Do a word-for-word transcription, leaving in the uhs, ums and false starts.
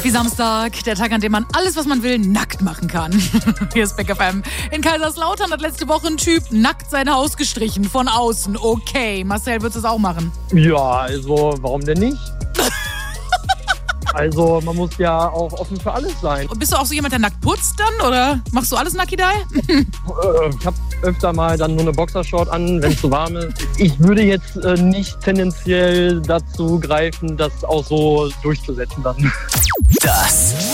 Wie Samstag, der Tag, an dem man alles, was man will, nackt machen kann. Hier ist Big F M. In Kaiserslautern hat letzte Woche ein Typ nackt sein Haus gestrichen, von außen. Okay, Marcel, würdest du es auch machen? Ja, also warum denn nicht? Also man muss ja auch offen für alles sein. Und bist du auch so jemand, der nackt putzt dann? Oder machst du alles nackidei? Ich habe öfter mal dann nur eine Boxershort an, wenn es zu warm ist. Ich würde jetzt äh, nicht tendenziell dazu greifen, das auch so durchzusetzen dann. Das